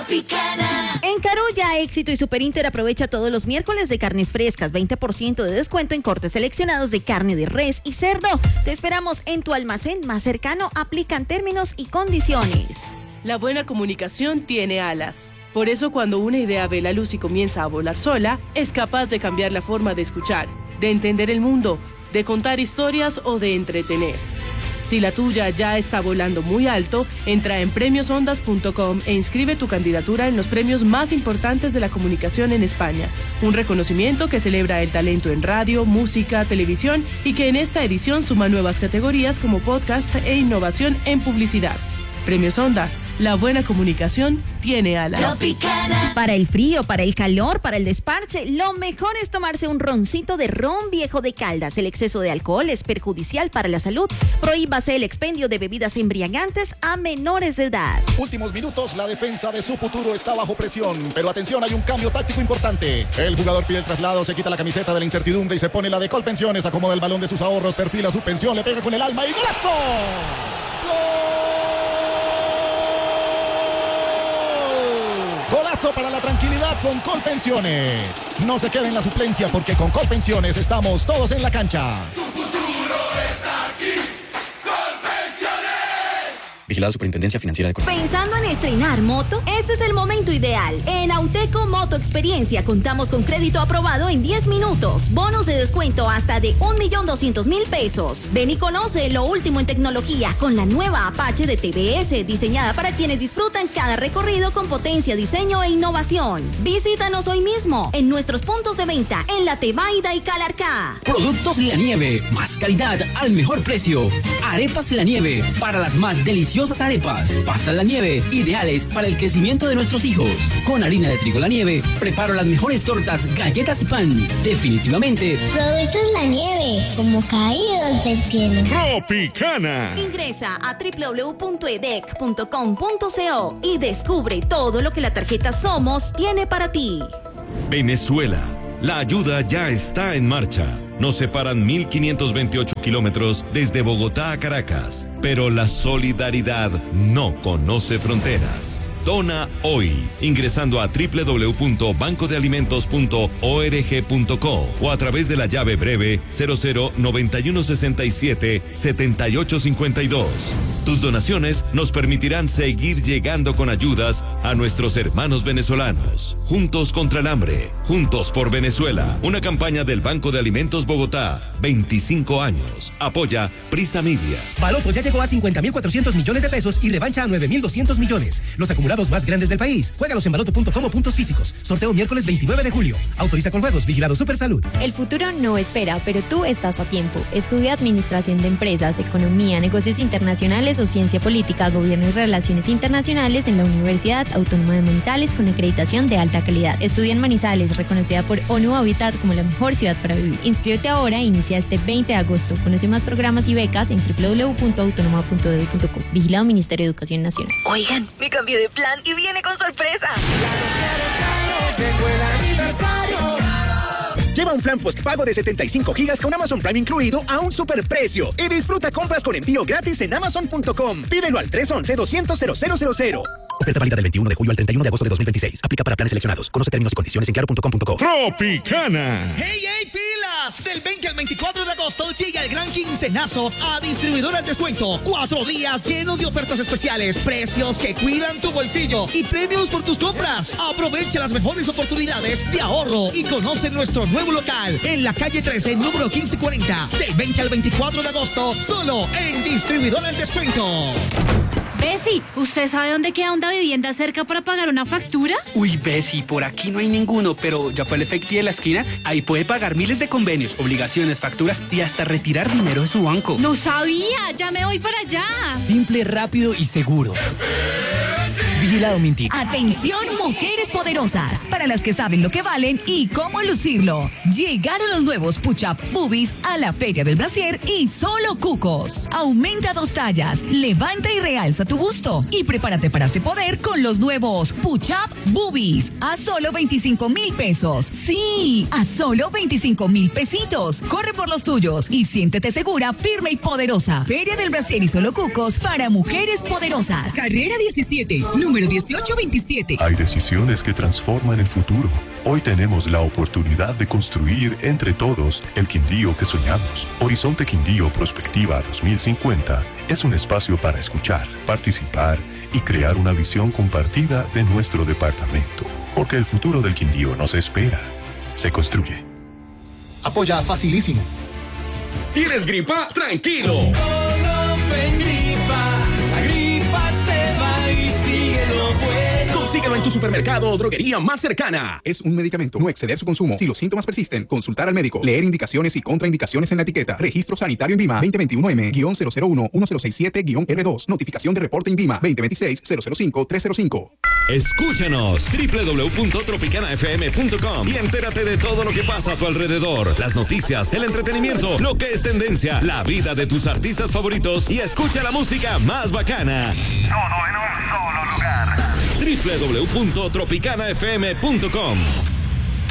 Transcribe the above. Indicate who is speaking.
Speaker 1: Tropicana.
Speaker 2: En Carolla, Éxito y Superinter aprovecha todos los miércoles de carnes frescas, 20% de descuento en cortes seleccionados de carne de res y cerdo. Te esperamos en tu almacén más cercano, aplican términos y condiciones.
Speaker 3: La buena comunicación tiene alas. Por eso cuando una idea ve la luz y comienza a volar sola, es capaz de cambiar la forma de escuchar, de entender el mundo, de contar historias o de entretener. Si la tuya ya está volando muy alto, entra en premiosondas.com e inscribe tu candidatura en los premios más importantes de la comunicación en España. Un reconocimiento que celebra el talento en radio, música, televisión y que en esta edición suma nuevas categorías como podcast e innovación en publicidad. Premios Ondas, la buena comunicación tiene alas.
Speaker 1: Tropicana.
Speaker 2: Para el frío, para el calor, para el desparche, lo mejor es tomarse un roncito de ron viejo de Caldas. El exceso de alcohol es perjudicial para la salud. Prohíbase el expendio de bebidas embriagantes a menores de edad.
Speaker 4: Últimos minutos, la defensa de su futuro está bajo presión. Pero atención, hay un cambio táctico importante. El jugador pide el traslado, se quita la camiseta de la incertidumbre y se pone la de Colpensiones. Acomoda el balón de sus ahorros, perfila su pensión, le pega con el alma y ¡golazo! Golazo para la tranquilidad con Colpensiones. No se quede en la suplencia porque con Colpensiones estamos todos en la cancha.
Speaker 5: Tu futuro está aquí. Colpensiones.
Speaker 6: Vigilado Superintendencia Financiera de Colombia.
Speaker 2: ¿Pensando en estrenar moto? Ese es el momento ideal. En Auteco Moto Experiencia contamos con crédito aprobado en 10 minutos. Bonos de descuento hasta de 1.200.000 pesos. Ven y conoce lo último en tecnología con la nueva Apache de TBS, diseñada para quienes disfrutan cada recorrido con potencia, diseño e innovación. Visítanos hoy mismo en nuestros puntos de venta en La Tebaida y Calarcá.
Speaker 7: Productos La Nieve, más calidad al mejor precio. Arepas La Nieve, para las más deliciosas arepas. Pastas La Nieve, ideales para el crecimiento de nuestros hijos. Con harina de trigo La Nieve, preparo las mejores tortas, galletas y pan. Definitivamente,
Speaker 8: Productos La Nieve, como caídos del cielo.
Speaker 5: Tropicana.
Speaker 2: Ingresa a www.edec.com.co y descubre todo lo que la tarjeta Somos tiene para ti.
Speaker 9: Venezuela. La ayuda ya está en marcha. Nos separan 1.528 kilómetros desde Bogotá a Caracas, pero la solidaridad no conoce fronteras. Dona hoy, ingresando a www.bancodealimentos.org.co o a través de la llave breve 0091677852. Tus donaciones nos permitirán seguir llegando con ayudas a nuestros hermanos venezolanos. Juntos contra el hambre, juntos por Venezuela. Una campaña del Banco de Alimentos Bogotá, 25 años. Apoya Prisa Media.
Speaker 10: Baloto ya llegó a 50.400 millones de pesos y revancha a 9.200 millones. Los acumulados más grandes del país. Juégalos en baloto.com o puntos físicos. Sorteo miércoles 29 de julio. Autoriza con juegos. Vigilado Supersalud.
Speaker 11: El futuro no espera, pero tú estás a tiempo. Estudia Administración de Empresas, Economía, Negocios Internacionales o Ciencia Política, Gobierno y Relaciones Internacionales en la Universidad Autónoma de Manizales con acreditación de alta calidad. Estudia en Manizales, reconocida por ONU Habitat como la mejor ciudad para vivir. Inscríbete ahora e inicia este 20 de agosto. Conoce más programas y becas en www.autonoma.edu.co. Vigilado Ministerio de Educación Nacional.
Speaker 12: Oigan, me cambié de plan y viene con sorpresa.
Speaker 10: Lleva un plan postpago de 75 gigas con Amazon Prime incluido a un superprecio y disfruta compras con envío gratis en Amazon.com. Pídelo al 311-200-0000. Oferta válida del 21 de julio al 31 de agosto de 2026. Aplica para planes seleccionados. Conoce términos y condiciones en claro.com.co.
Speaker 5: Tropicana.
Speaker 13: ¡Hey, hey, pilas! Del 20 al 24 de agosto llega el gran quincenazo a Distribuidora al Descuento. 4 días llenos de ofertas especiales, precios que cuidan tu bolsillo y premios por tus compras. Aprovecha las mejores oportunidades de ahorro y conoce nuestro nuevo local en la calle 13, número 1540. Del 20 al 24 de agosto, solo en Distribuidora al Descuento.
Speaker 14: Bessie, ¿usted sabe dónde queda una vivienda cerca para pagar una factura?
Speaker 15: Uy, Bessie, por aquí no hay ninguno, pero ya fue el Efecti de la esquina. Ahí puede pagar miles de convenios, obligaciones, facturas y hasta retirar dinero de su banco.
Speaker 14: No sabía, ya me voy para allá.
Speaker 16: Simple, rápido y seguro. Vigilado Mintic.
Speaker 17: Atención, mujeres poderosas, para las que saben lo que valen y cómo lucirlo. Llegaron los nuevos Push-Up Boobies a la Feria del Brasier y solo cucos. Aumenta 2 tallas, levanta y realza tu busto y prepárate para este poder con los nuevos Push-Up Boobies a solo 25,000 pesos. Sí, a solo 25,000 pesitos. Corre por los tuyos y siéntete segura, firme y poderosa. Feria del Brasier y solo cucos para mujeres poderosas.
Speaker 18: Carrera 17, número
Speaker 17: número 1827.
Speaker 1: Hay decisiones que transforman el futuro. Hoy tenemos la oportunidad de construir entre todos el Quindío que soñamos. Horizonte Quindío Prospectiva 2050 es un espacio para escuchar, participar y crear una visión compartida de nuestro departamento. Porque el futuro del Quindío no se espera, se construye.
Speaker 18: Apoya facilísimo.
Speaker 5: ¿Tienes gripa? ¡Tranquilo!
Speaker 19: La gripa se va y sigue lo bueno.
Speaker 5: Consíguelo en tu supermercado o droguería más cercana.
Speaker 18: Es un medicamento. No exceder su consumo. Si los síntomas persisten, consultar al médico. Leer indicaciones y contraindicaciones en la etiqueta. Registro sanitario INVIMA 2021M-001-1067-R2. Notificación de reporte INVIMA 2026-005-305.
Speaker 9: Escúchanos www.tropicanafm.com y entérate de todo lo que pasa a tu alrededor. Las noticias, el entretenimiento, lo que es tendencia, la vida de tus artistas favoritos y escucha la música más bacana.
Speaker 5: Todo en un solo lugar.
Speaker 9: www.tropicanafm.com